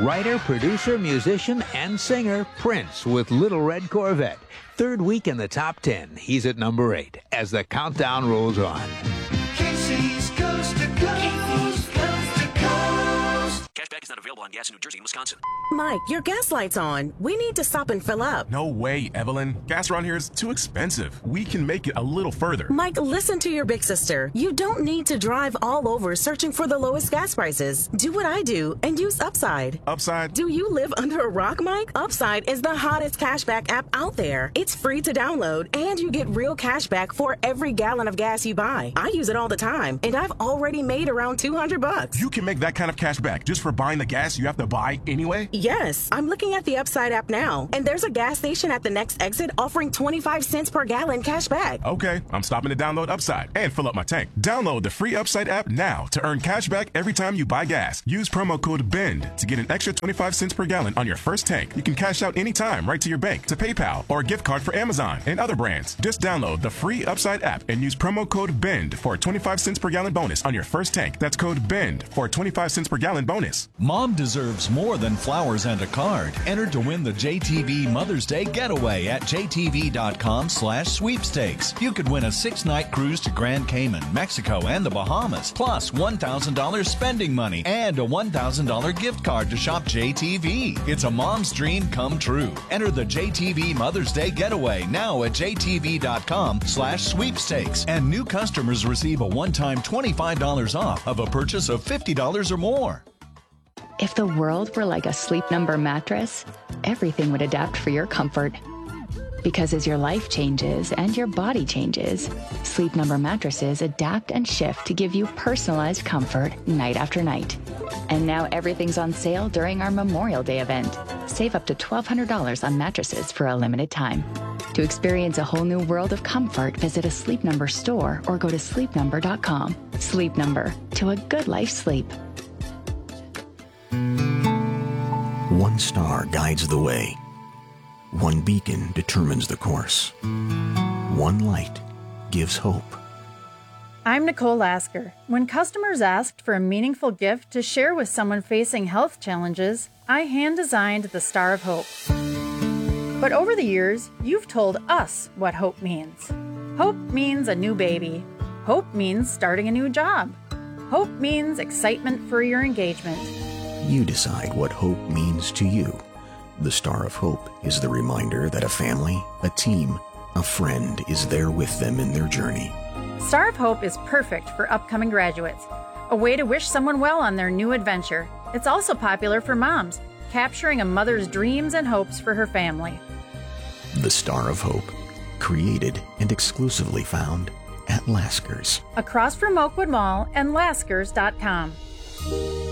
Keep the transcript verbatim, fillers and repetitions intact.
Writer, producer, musician, and singer Prince with Little Red Corvette. Third week in the top ten. He's at number eight as the countdown rolls on. Casey's Coast to Coast. Coast to Coast. Cashback is not available on gas in New Jersey and Wisconsin. Mike, your gas light's on. We need to stop and fill up. No way, Evelyn. Gas around here is too expensive. We can make it a little further. Mike, listen to your big sister. You don't need to drive all over searching for the lowest gas prices. Do what I do and use Upside. Upside? Do you live under a rock, Mike? Upside is the hottest cashback app out there. It's free to download, and you get real cashback for every gallon of gas you buy. I use it all the time, and I've already made around two hundred bucks. You can make that kind of cash back just for buying the gas you have to buy anyway? Yes, I'm looking at the Upside app now, and there's a gas station at the next exit offering twenty-five cents per gallon cash back. Okay, I'm stopping to download Upside and fill up my tank. Download the free Upside app now to earn cash back every time you buy gas. Use promo code BEND to get an extra twenty-five cents per gallon on your first tank. You can cash out anytime right to your bank, to PayPal, or a gift card for Amazon and other brands. Just download the free Upside app and use promo code BEND for a twenty-five cents per gallon bonus on your first tank. That's code BEND for a twenty-five cents per gallon bonus. Mom deserves more than flowers and a card. Enter to win the J T V Mother's Day Getaway at J T V dot com slash sweepstakes. You could win a six-night cruise to Grand Cayman, Mexico, and the Bahamas, plus one thousand dollars spending money and a one thousand dollars gift card to shop J T V. It's a mom's dream come true. Enter the J T V Mother's Day Getaway now at J T V dot com slash sweepstakes. And new customers receive a one-time twenty-five dollars off of a purchase of fifty dollars or more. If the world were like a Sleep Number mattress, everything would adapt for your comfort. Because as your life changes and your body changes, Sleep Number mattresses adapt and shift to give you personalized comfort night after night. And now everything's on sale during our Memorial Day event. Save up to twelve hundred dollars on mattresses for a limited time. To experience a whole new world of comfort, visit a Sleep Number store or go to sleep number dot com. Sleep Number, to a good life's sleep. One star guides the way. One beacon determines the course. One light gives hope. I'm Nicole Lasker. When customers asked for a meaningful gift to share with someone facing health challenges, I hand-designed the Star of Hope. But over the years, you've told us what hope means. Hope means a new baby. Hope means starting a new job. Hope means excitement for your engagement. You decide what hope means to you. The Star of Hope is the reminder that a family, a team, a friend is there with them in their journey. Star of Hope is perfect for upcoming graduates, a way to wish someone well on their new adventure. It's also popular for moms, capturing a mother's dreams and hopes for her family. The Star of Hope, created and exclusively found at Lasker's. Across from Oakwood Mall and Laskers dot com.